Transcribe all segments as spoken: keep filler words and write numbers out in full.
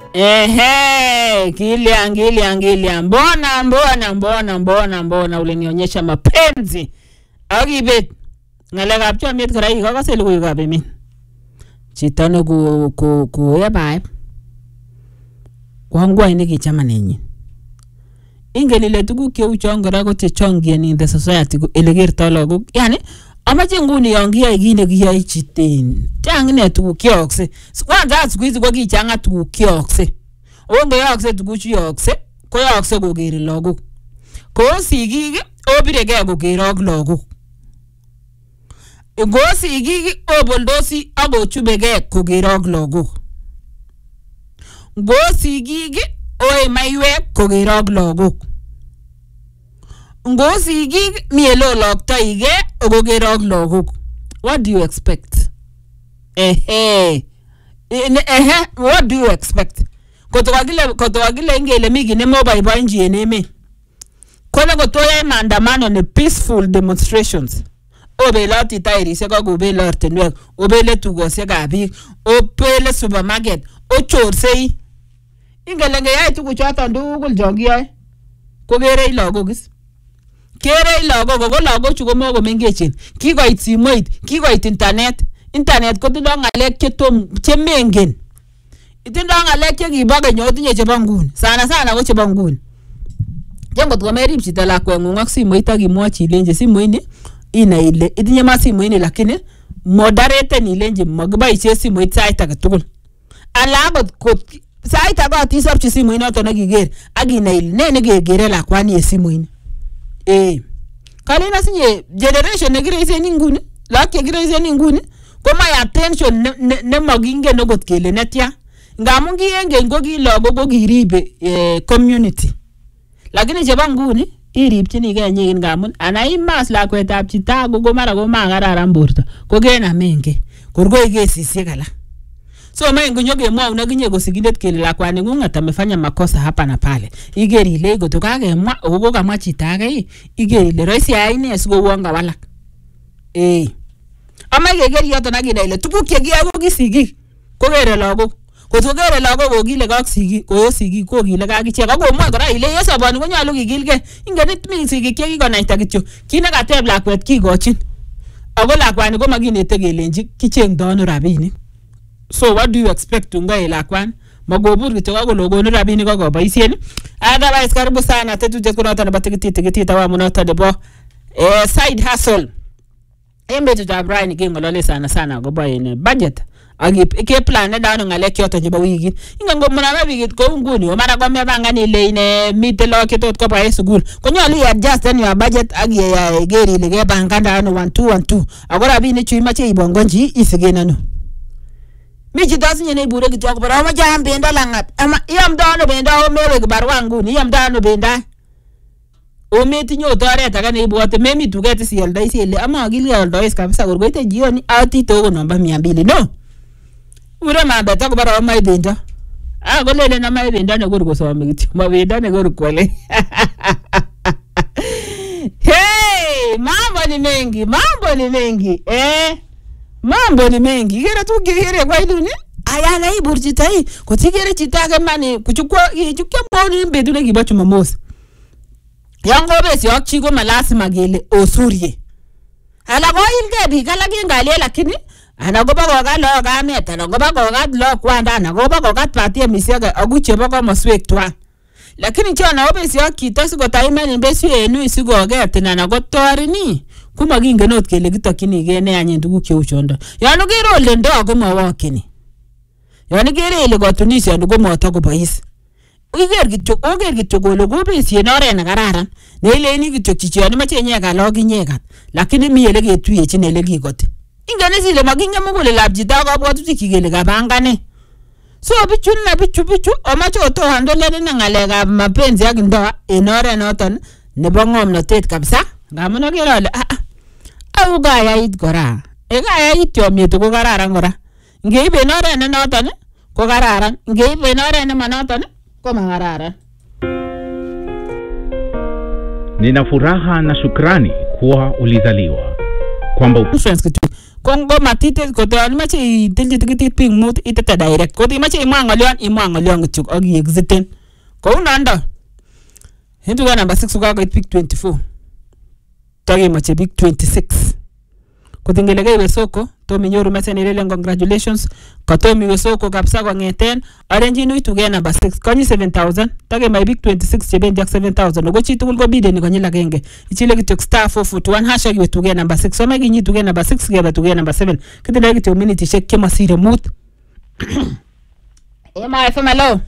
Ehe, Gillian, Gillian, Gillian. Mbona, mbona, mbona, mbona, mbona ulinionyesha mapenzi. Akibet. Ngalekab chomiet kora ikakase logoiwekab emet. Chito ne ku ku ku yabaib. Kwangwai nekichamanenyin. Ingen ile tuguk cheu chon kora ko chechongian in the society ele kerto lagok. Yani amache nguni yon kiyoe kit nekiyoe chiten. Chang ine tuguk cheyookse. Kwanza siku hizi ko kichanga tuguk cheyookse. Ongo yookse tuguk cheyookse, ko yookse kokere lagok. Ko sigik obirege kokere ak lagok. Ngo sigik oboldosi akochubege kokere ak lagok. Ngo sigik oe maiwek kokere ak lagok. Ngo sigik mielo loktoige kokere ak lagok. What do you expect? Ehe. Ehe, what do you expect? Kotokagile kotokagile ngele migi ne moboiboinji en emet. Kone kotoye maandamano ne peaceful demonstrations. Obeloti tairisiek ak obele ortinwek, obele tugosiekab biik, obele supermarket, ochorsei. Ingele ngeyai tuguchoton tugul chon kiyoe. Kokere lagok is. Kere lagok, ko lagochu komokomengechen. Kikoit simoit, kikoit internet. Internet kotindo ngalek chetom chemengen. Itindo ngalek chekibo keny otinye chebo nguni. Sana sana ko chebo nguni. Jengot komerib chito lakwengung ak simoit ak imwochi ilenje simoini inai ile itinye ma simoini lakini moderaten ilenje mokiboisie simoit sait age tugul. Ala akot sait age atisopchi simoinoto nekiker ak inai ile ne nekekere lakwani e simoini. Eh. Kalina sinye generation nekireisen nguni, lak chekireisen nguni komay attention ne makingen okot kele netya. Ngamun kiengen ko ki lagok ko kiribe eh, community. Lakini chebo nguni iripchinige nyegen ngamun ana imas lakwetab chita ko mara ko makararan borto ko kenamenge korkoi kesisiek alak. So main kunyo kemwaun akinye kosigindet kele lakwani ngung atamefanya makosa hapa na pale. Iger ile kotokakemwaoko kamwa chito age iger ile roisi aine sikowon kawalak. Eh. Ama keger yoton akina ile tuguk chekiyoe ko kisigik kokere lagok. Kotokere lagok kokile kak sigik, koyo sigik kokile kak ichek. Akomwa kora ile yesoboni konyolu kikilge. Ingen mi sigik chekikonaita kityo. Kit nekateb lakwet kikochin. Ako lakwani komakinete kelenji kichengdo ano rabinik. So what do you expect tungoe lakwani? Magobur kityo kakologon rabinik akoboisien. Otherwise karibu sana tetutiet konoto nebo tikitit tikitit awamu noto nebo eh, side hustle. Embetutab Brian kengolole sana sana akobo en budget. Agi ke plan ndano ngalek yoto chebo wiki. Inga ngomana wiki ko nguni o mara kwame bangani ile ine mitelo ketot ko ba school. Konyolu ya adjust en your budget agi ya geri ile ke banganda ano one two one two. Agora bi ni chuimache ibongonji isigena no. Michi dasinye ne ibure kityo ko bara ma jam benda langat. Ama yam dano benda o mewe barwa nguni yam dano benda. O metinyo otoret aka ne ibwote memi tuget sielda isiele ama agili aldois kabisa gorgoite jioni ati to namba mia mbili no. Ura mabeta ko bara mai benda. Ah ko lele na mai benda ne gor ko so mi ma benda ne gor kwale. Hey, mambo ni mengi, mambo ni mengi. Eh. Mambo ni mengi. Kera tu kere kwa iluni. Aya na iburjita hii. Ko tigere chitake mani kuchukua kuchukua mboni mbedu ne kibacho mamosi. Yango besi akchi ko malasima gele osurie. Ala ko ilge bi kala ngale lakini ana go ba go ga lo ga meta na go ba go ga lo kwanda na go ba go ga patie misiaga aguche ba ko moswek twa. Lakini chona obesi akito siko taimeni besi enu isigo gete na go torini. Kuma kingenot kele kitokyinige ne anyen tuguk cheu chondo. Yon kere ole ndo ko mawakeni. Yon kere ile kotunisia ndo ko moto ko bois. Iger kityo oger kityo kole ko besien oret ne kararan. Ne ileni kityo chichoni mache nyeka log inyekat. Lakini mi ele ketuyechin ele kikote. Ingene sile makinge mugule labjita ko abwatuti kigele kabangane. So bichu na bichu bichu omache oto handole ne ngalekab mapenzi ak ndoa en oret noton nebo ngomnotet kabisa. Ngamun agere ale ah au gayait kora. E gayait yomiet ko kararan kora. Ngeiben oret ne noton ko kararan. Ngeiben oret ne manoton ko makararan. Nina furaha na shukrani kuwa ulizaliwa. Kwamba Kongo matite ko to mache itilji tikitit ping mut itete direct. Ko ti mache imwa ngolyon imwa ngolyon kityok ak exiten. Ko unanda. Hindu ga number six ukago it pick twenty-four. Tagi mache pick twenty-six. Ko tingelege iwe soko to minyoru message ile congratulations ko to miwe soko kabisa kwa ngeten orange inu itu ga number six konyi seven thousand tagi my pick twenty-six cheben jak seven thousand ugo chi tugul ko bide ni konyila genge ichile kityok star four four one hash iwe tu ga number six so magi nyi tu ga number six ga tu ga number seven kitile kityok minute check kema sire mut. Ema F M hello.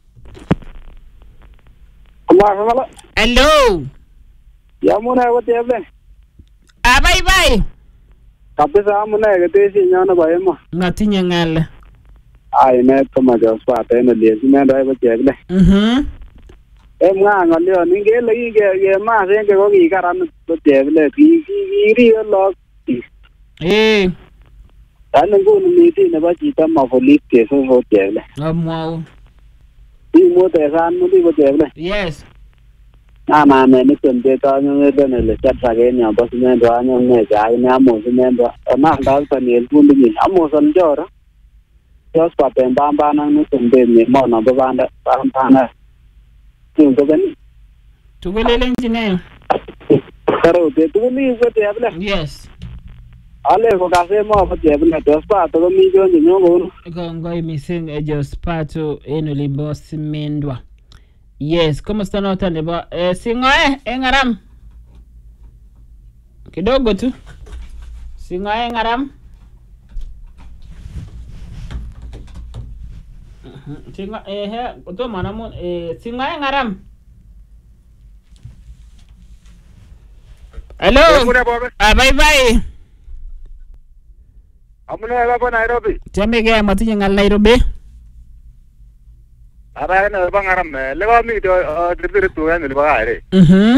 Hello. Hello. Yamuna wote yable. Ah bye bye. Kabisa amuna ketesi nyana ba ema. Ngatinye ngale. Ai ne kama jo spata ene lesi nenda ibo chegle. Mhm. Em nga ngolyo ningele ige ye ma senge ko kikaran bo chegle ki ki ri lo. Eh. Tani nguni miti ne ba chita ma police case so chegle. Amwao. Imo te san mo bo chegle. Yes. Na na me ni tembe ta nyo ne le chata ge nya bo sinendo anyo ne ga ine amo sinendo. Na ndal panel kundi ni amo san jora. Jos pa pemba bana ni tembe ni mo na bo banda bana. Tingo gani. Tugulele engineer. Pero de tu ni ko te habla. Yes. Ale ko ka se mo bo te habla jos pa to mi jo ni nyo go. Ko ngoi missing e jos pato eno limbo simendwa. Yes, ¿cómo está nota leba? Eh singoe engaram. Kidogo tu. Singoe engaram. Mhm. Singo eh he to manamu eh singoe engaram. Hello. Ah bye bye. Amuna ba Nairobi. Jamege matinye ngal Nairobi. Ara na ba ngaram le ba mi do dir tu ga ni ba ai. Mhm.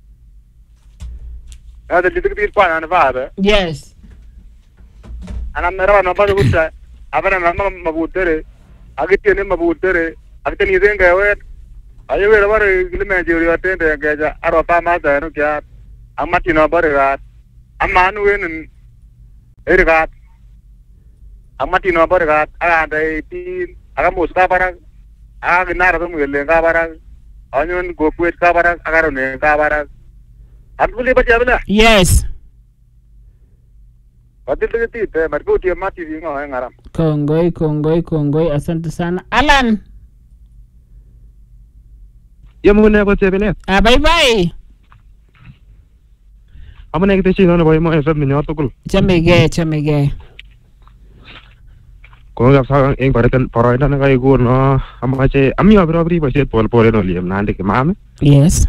Ada dir dir pa na ba ba. Yes. Ana mera na ba gutta. Abara na ma mabutere. Agite ne mabutere. Agite ni zenga we. Ayo we ba re gile me jori atende ga ja aro pa ma da no kya. Amati no ba re ga. Amanu we nin. Ere ga. Amati no ba re ga. Ara dai ti aga mos ka bara. Aga nara to mugelle ka bara. Anyon go kwet ka bara agaro ne ka bara. Atuli ba jabla? Yes. Patil te ti te marbuti amati vingo ngaram. Kongoi kongoi kongoi asante sana. Alan. Yamune ko tebele. Ah bye bye. Amune kite chino ne boy mo F M ni otokul. Chamege chamege. Ko ga sa eng parakan paraida na kai go no amache ami abro abri ba set pol pol no liam nande ke mame. Yes.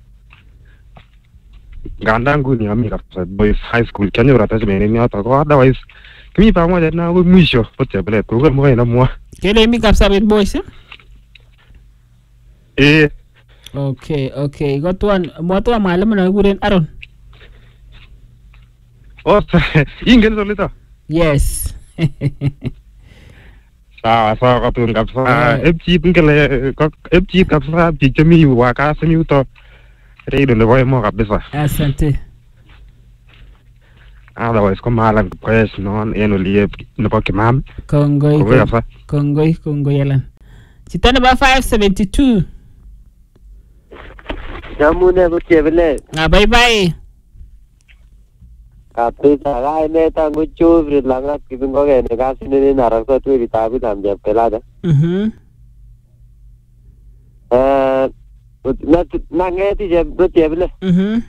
Ganda nguni ami ka boys high school kanyo rata me ni ata ko otherwise kimi pa mo na go mwisho ko tebele ko ga mo na mo. Kele mi kapsa bit boys. Eh. Okay, okay. Got one. Mo to malamu na guren Aaron. Oh, ingen solita. Yes. Sawa sawa katun kapsa F G ngele F G kapsa pichami wa ka semi to reido le boy mo kabisa. Asante. Otherwise ko malang press non eno liep no pa kimam. Kongoi. Kongoi kongoi Alan. Chitana ba five seventy-two. Yamune ko chebele. Ah bye bye. Kapisa ga ne ta go chubri langa kibingo ge ne ga sinene narakto tu bitabi tam jab pelada. Mhm. Eh na na ngeti jab go chebele. Mhm.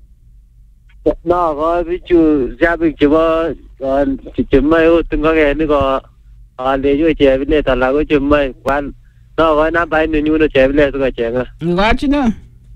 Na go bichu jabi chibo chichmai o tungo ge ni go ale jo chebele ta la go chmai kwan na go na bai ni no chebele to ga chenga. Ngachi na.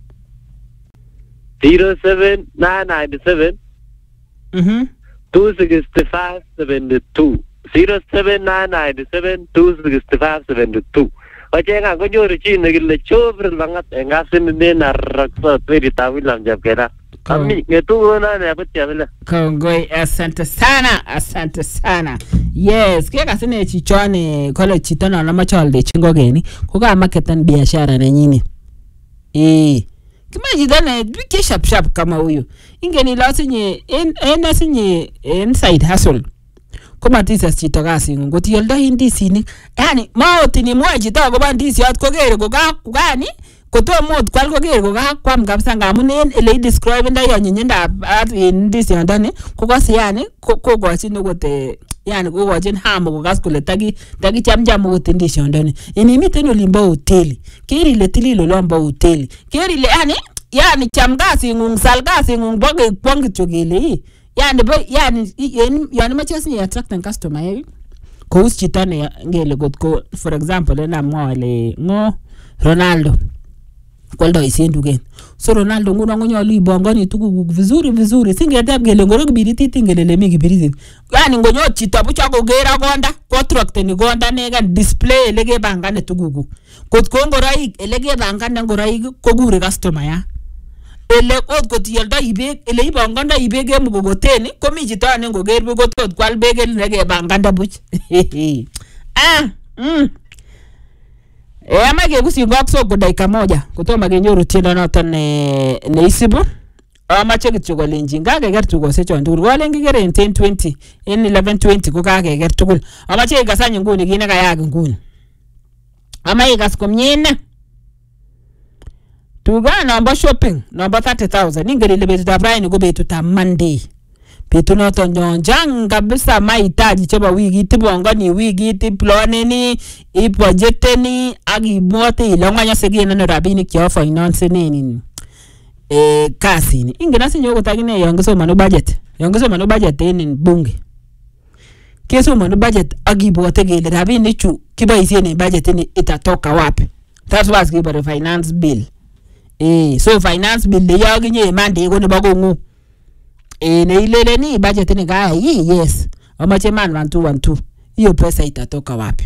zero seven nine nine seven. Mhm. two six five seven two. zero seven nine nine seven two six five seven two. Oche nga ko nyoru chi ne gile chobre langat nga sin ne na rakso peri tawilam jab kera. Kami ngetu na ne apatia vile. Kongoi asante sana, asante sana. Yes, kia kasine chichwane kole chitana na machalde chingo geni. Kuka marketan biashara na nyini. Eh. Kima jidane duke sharp sharp kama huyo. Ingeni la sinye en en sinye en side hustle. komatisa chito kasingung kot ioldoi ndisinik yani maotini mwa chito akobo ndisiot kokere kokakani kotomot kwal kokere kokakwam kabisa ngamun en ele i describe ndai anyinyindab ndisiondoni kokose yani kokochin okot yani kokochin hamu kokas kole taki takichamcham okot ndisiondoni inimiten olimbo hoteli keri ile tilil olombo hoteli keri ile yani yani cham kasingung sal kasingung boke kwong kityo kele yani yani yani mache sinye attract an customer kous chito ne ngele kotko for example ena mwale ngo Ronaldo kwaldo isenduken so Ronaldo nguno ngonyolu ibongoni tuguk vizuri vizuri singetep gele ngoro kibiriti ngele lemi kibiriti yani ngonyo chito bucha kogera konda contract ni konda negan display lege bangane tuguk kotko ngoroik elege bangane ngoroik kogure customer ya ele ot kotioldo ibek ele ibongondo ibek emugogoteni komi chito ane ngoger bi kotot kwal bek lege banganda buch ah mm Eh ama kegusi ngok so dakika moja kutoma kenyoru tiendo noton ne neisibu amache kityo kolenjin kakeker tugose chon tugul kolen kikere en ten twenty en eleven twenty ko kakeker tugul amache ikasany nguni kit ne kayak nguni ama ikas komie ne tuga nombo shopping nombo thirty thousand ingeri ile betutab raini ko betutab Monday betut noton nyonjang kabisa mahitaji chebo wikit tibongoni wikit ploneni ibudgeteni akimwote ile nganya sekenen rabinik che finance nini eh kasini ingen asinyo kotakine yon kisomanu budget yon kisomanu budget en bunge kesomanu budget akibwote kele rabinik chu kiboisien en budget ni itatoka wapi that's why kibore finance bill eh so finance bill de yaginye mande ko nebo kongu eh neilele ni budget ni kaya hii yes amache man one two one two hiyo pesa itatoka wapi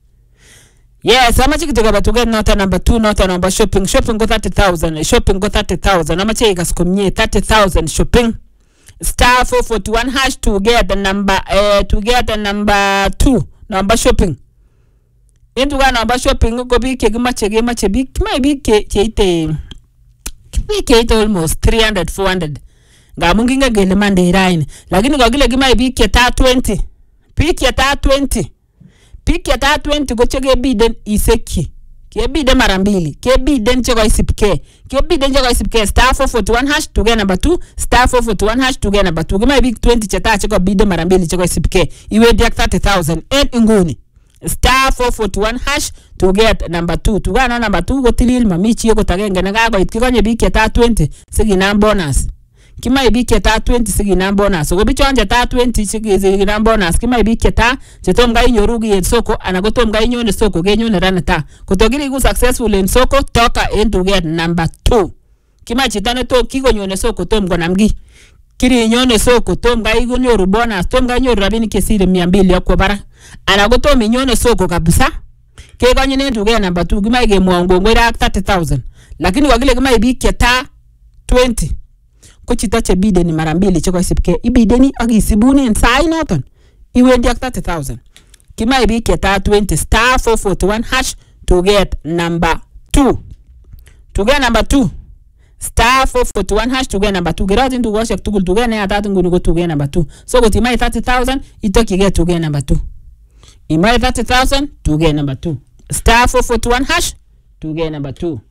yes amache kitoka batuge nota number two nota number shopping shopping go thirty thousand shopping go thirty thousand amache ikaskomnye thirty thousand shopping star four forty-one hash to get the number uh, to get the number two number shopping into ga number shopping go bi ke gimache gimache bi mai bi ke cheite bi ke ite almost three hundred four hundred ngamun kinga gele mande rain lakini kwa kile kimai bi ke ta twenty bi ke ta twenty bi ke ta twenty go chege biden iseki ke biden mara mbili ke biden chego isipke ke biden chego isipke star four forty-one hash to get number two star four forty-one hash to get number two kimai bi twenty cheta chego biden mara mbili chego isipke iwe dia thirty thousand en inguni star four forty-one hash to get number two tugana number two go tilil mamichi yoko tagenge na gago itkikonye bi ke ta twenty sigina bonus kimai bi ke ta twenty sigina bonus go bichonje ta twenty sigina bonus kimai bi ke ta chetom ga inyoru gi soko ana gotom ga inyone soko ge nyone ranata kotogiri ku successful en soko toka en to get number two kimai chitane to kigonyone soko tom go namgi kiri nyone soko tom ga igonyoru bonus tom ga nyoru rabini kesire mia mbili yakwa bara ana gotom inyone soko kabisa ke ganyene to get number two kimai ge mwongo ngwera thirty thousand lakini wagile kimai bi ke ta twenty ko chita che bideni mara mbili cheko isipke ibideni agisibuni en sai noton iwendi ak thirty thousand kimai bi ke ta twenty star four forty-one hash to get number two to get number two star four forty-one hash to get number two gerati ndu go shek tugul to get na atatu nguni go to get number two so go timai thirty thousand itoki get to get number two imai thirty thousand to get number two star four forty-one hash to get number two